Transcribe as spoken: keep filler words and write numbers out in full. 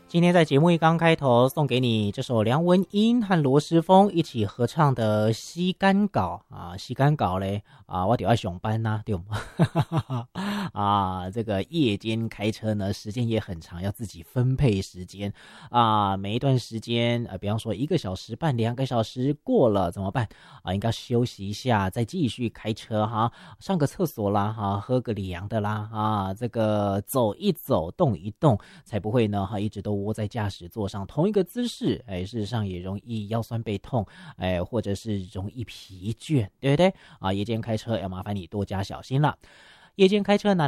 今天在节目一刚开头送给你这首梁文音和罗时丰一起合唱的《西干稿》啊，西干稿嘞啊，我就要上班呐、啊，对吗？啊，这个夜间开车呢，时间也很长，要自己分配时间啊。每一段时间，呃，比方说一个小时半、两个小时过了怎么办啊？应该休息一下，再继续开车哈，上个厕所啦哈，喝个凉的啦啊，这个走一走，动一动，才不会呢哈一直都窝在驾驶座上同一个姿势，哎，事实上也容易腰酸背痛，哎，或者是容易疲倦，对不对啊？夜间开车要麻烦你多加小心了。夜间开车呢？